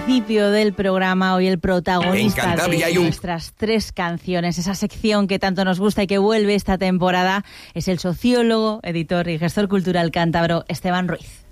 Principio del programa, hoy el protagonista de un... nuestras 3 canciones, esa sección que tanto nos gusta y que vuelve esta temporada, es el sociólogo, editor y gestor cultural cántabro Esteban Ruiz.